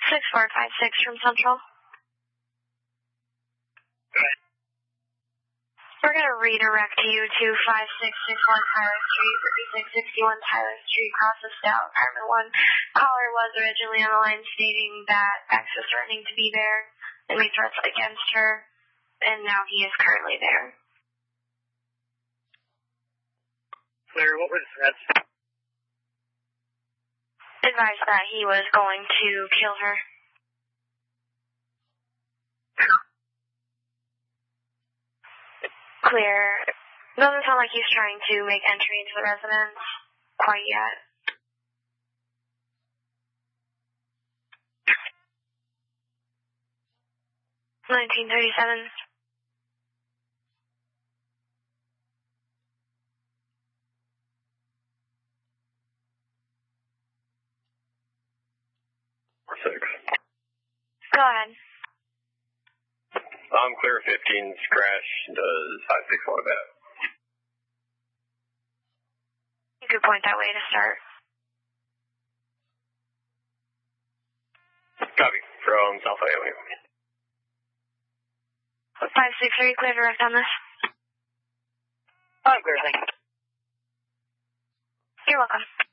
6456 from Central. We're going to redirect you to 5661 Tyler Street, 5661 Tyler Street, process down, apartment 1. Caller was originally on the line stating that X is threatening to be there and made threats against her, and now he is currently there. Claire, what were the threats? Advised that he was going to kill her. Clear. Doesn't sound like he's trying to make entry into the residence quite yet. $1937. Go ahead. I'm clear 15's crash. Does 561 about? You could point that way to start. Copy. From South Avenue. 563, clear direct on this. I'm clear, thank you. You're welcome.